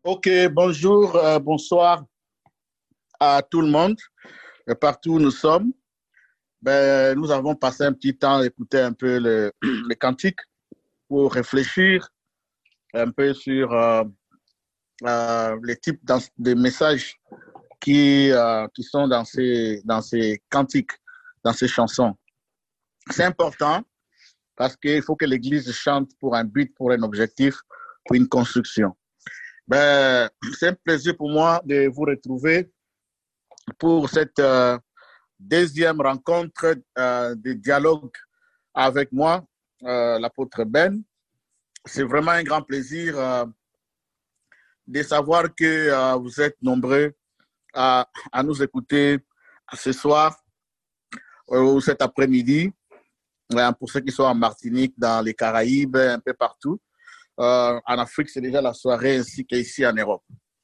Ok, bonjour, bonsoir à tout le monde, partout où nous sommes. Nous avons passé un petit temps à écouter un peu les cantiques pour réfléchir un peu sur les types de messages qui sont dans ces cantiques, dans ces chansons. C'est important parce qu'il faut que l'Église chante pour un but, pour un objectif, pour une construction. C'est un plaisir pour moi de vous retrouver pour cette deuxième rencontre de dialogue avec moi, l'apôtre Ben. C'est vraiment un grand plaisir de savoir que vous êtes nombreux à nous écouter ce soir ou cet après-midi. Pour ceux qui sont en Martinique, dans les Caraïbes, un peu partout. En Afrique, c'est déjà la soirée, ainsi qu'ici en Europe.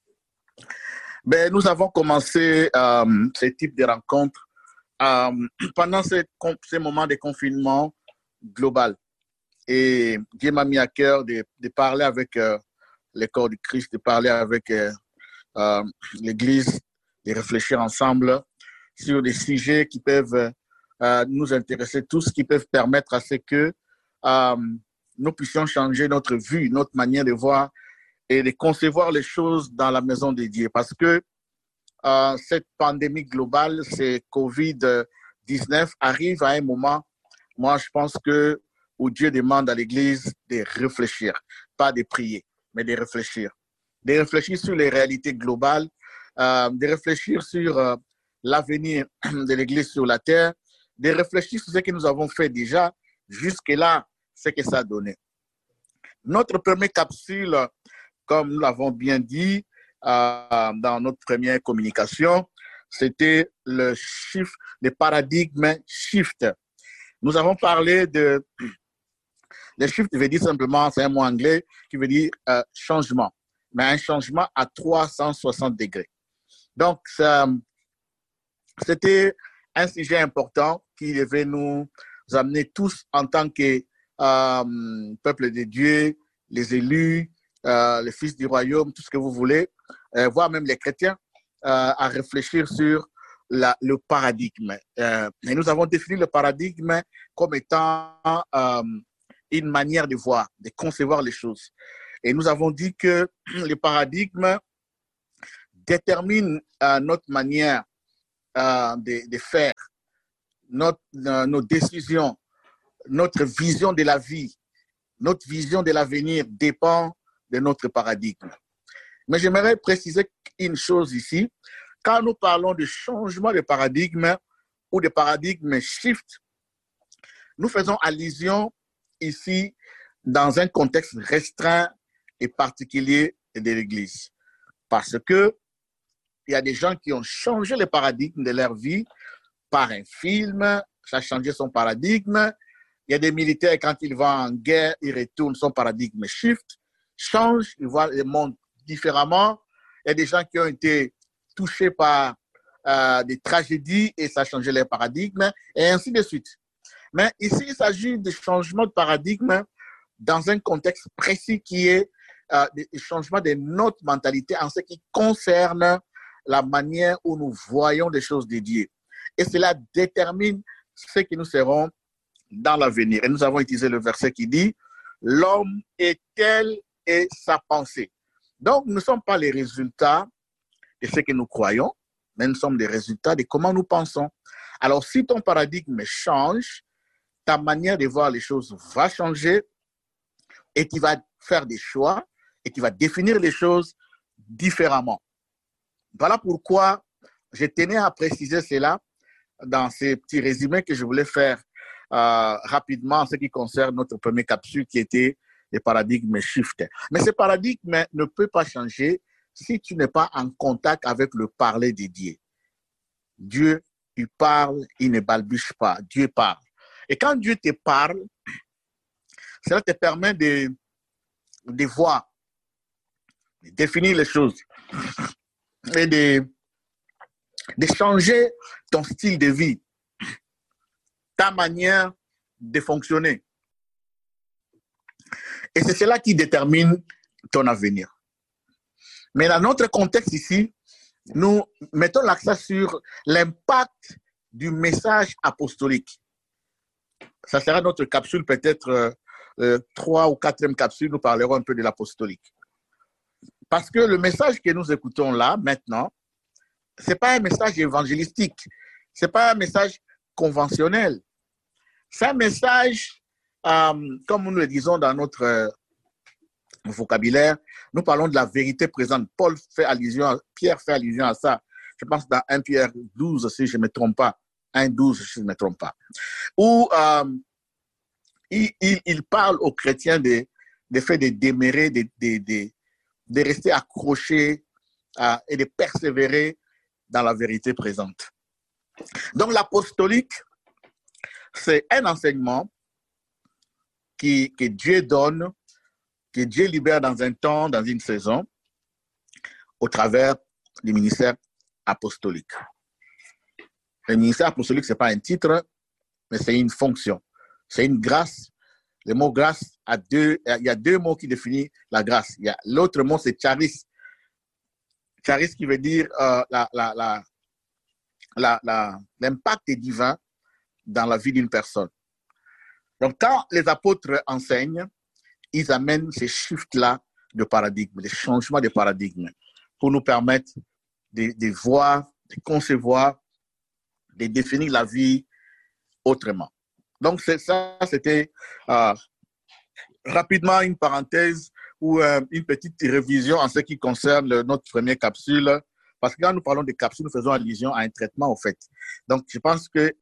Nous avons commencé ce type de rencontres pendant ces moments de confinement global. Et Dieu m'a mis à cœur de parler avec le corps du Christ, de parler avec l'Église, de réfléchir ensemble sur des sujets qui peuvent nous intéresser tous, qui peuvent permettre à ce que nous puissions changer notre vue, notre manière de voir et de concevoir les choses dans la maison de Dieu. Parce que cette pandémie globale, c'est COVID-19, arrive à un moment, moi je pense que où Dieu demande à l'Église de réfléchir, pas de prier, mais de réfléchir. De réfléchir sur les réalités globales, de réfléchir sur l'avenir de l'Église sur la terre, de réfléchir sur ce que nous avons fait déjà, jusque-là, ce que ça a donné. Notre première capsule, comme nous l'avons bien dit dans notre première communication, c'était le paradigme shift. Nous avons parlé de... Le shift veut dire simplement, c'est un mot anglais qui veut dire changement, mais un changement à 360 degrés. Donc, c'était un sujet important qui devait nous amener tous en tant que peuple de Dieu, les élus, les fils du royaume, tout ce que vous voulez, voire même les chrétiens, à réfléchir sur le paradigme. Et nous avons défini le paradigme comme étant une manière de voir, de concevoir les choses. Et nous avons dit que le paradigme détermine notre manière de faire, nos décisions, notre vision de la vie, notre vision de l'avenir dépend de notre paradigme. Mais j'aimerais préciser une chose ici. Quand nous parlons de changement de paradigme ou de paradigme shift, nous faisons allusion ici dans un contexte restreint et particulier de l'Église. Parce que il y a des gens qui ont changé le paradigme de leur vie par un film, ça a changé son paradigme. Il y a des militaires, quand ils vont en guerre, ils retournent, son paradigme shift, change, ils voient le monde différemment. Il y a des gens qui ont été touchés par des tragédies et ça a changé leur paradigme, et ainsi de suite. Mais ici, il s'agit de changement de paradigme dans un contexte précis qui est le changement de notre mentalité en ce qui concerne la manière où nous voyons des choses de Dieu. Et cela détermine ce que nous serons dans l'avenir. Et nous avons utilisé le verset qui dit « L'homme est tel et sa pensée ». Donc, nous ne sommes pas les résultats de ce que nous croyons, mais nous sommes les résultats de comment nous pensons. Alors, si ton paradigme change, ta manière de voir les choses va changer et tu vas faire des choix et tu vas définir les choses différemment. Voilà pourquoi je tenais à préciser cela dans ces petits résumés que je voulais faire rapidement en ce qui concerne notre première capsule qui était le paradigme shift. Mais ce paradigme ne peut pas changer si tu n'es pas en contact avec le parler de Dieu. Dieu, il parle, il ne balbutie pas. Dieu parle. Et quand Dieu te parle, cela te permet de voir, de définir les choses et de changer ton style de vie, ta manière de fonctionner. Et c'est cela qui détermine ton avenir. Mais dans notre contexte ici, nous mettons l'accent sur l'impact du message apostolique. Ça sera notre capsule, peut-être 3 ou 4e capsule, nous parlerons un peu de l'apostolique. Parce que le message que nous écoutons là, maintenant, ce n'est pas un message évangélistique, ce n'est pas un message conventionnel. C'est un message, comme nous le disons dans notre vocabulaire, nous parlons de la vérité présente. Pierre fait allusion à ça. Je pense dans 1 Pierre 12, si je ne me trompe pas. 1,12, si je ne me trompe pas. Où il parle aux chrétiens des faits de demeurer, de rester accrochés et de persévérer dans la vérité présente. Donc l'apostolique, c'est un enseignement que Dieu donne, que Dieu libère dans un temps, dans une saison, au travers du ministère apostolique. Le ministère apostolique, ce n'est pas un titre, mais c'est une fonction. C'est une grâce. Le mot grâce, il y a 2 mots qui définissent la grâce. L'autre mot, c'est charis. Charis qui veut dire l'impact divin dans la vie d'une personne. Donc, quand les apôtres enseignent, ils amènent ces shifts-là de paradigme, des changements de paradigme, pour nous permettre de voir, de concevoir, de définir la vie autrement. Donc, ça, c'était rapidement une parenthèse ou une petite révision en ce qui concerne notre première capsule. Parce que quand nous parlons de capsules, nous faisons allusion à un traitement, au fait. Donc, je pense que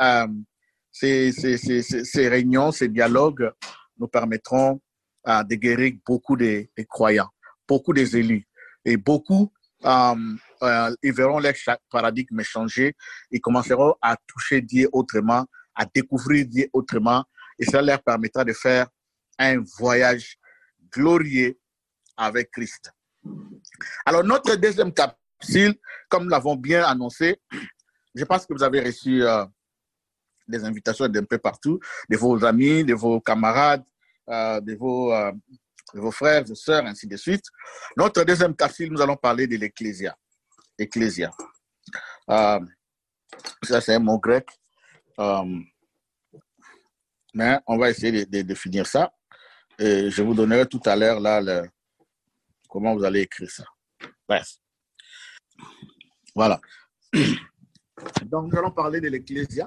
ces réunions, ces dialogues nous permettront de guérir beaucoup de croyants, beaucoup des élus. Et beaucoup, ils verront leur paradigme changer. Ils commenceront à toucher Dieu autrement, à découvrir Dieu autrement. Et ça leur permettra de faire un voyage glorieux avec Christ. Alors, notre deuxième capsule, comme nous l'avons bien annoncé, je pense que vous avez reçu des invitations d'un peu partout, de vos amis, de vos camarades, de vos frères, de sœurs, ainsi de suite. Notre deuxième capsule, nous allons parler de l'Ecclésia. Ecclésia. Ça, c'est un mot grec. Mais on va essayer de définir ça. Et je vous donnerai tout à l'heure là comment vous allez écrire ça. Bref. Voilà. Donc, nous allons parler de l'Ecclésia.